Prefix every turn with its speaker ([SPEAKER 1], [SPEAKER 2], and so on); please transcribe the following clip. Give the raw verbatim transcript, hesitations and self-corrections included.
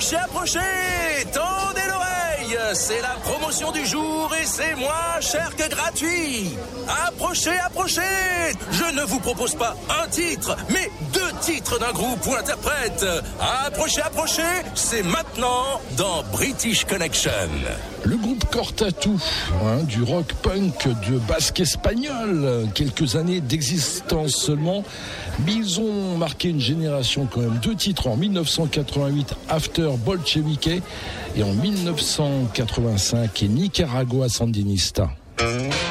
[SPEAKER 1] Approchez, approchez, tendez l'oreille. C'est la promotion du jour et c'est moins cher que gratuit. Approchez, approchez. Je ne vous propose pas un titre, mais deux titres d'un groupe ou interprète. Approchez, approchez, c'est maintenant dans British Connection.
[SPEAKER 2] Le groupe Cortatu, hein, du rock punk de basque espagnol, quelques années d'existence seulement, mais ils ont marqué une génération quand même. Deux titres en dix-neuf cent quatre-vingt-huit, After Bolchevique, et en dix-neuf cent quatre-vingt-cinq, Nicaragua Sandinista.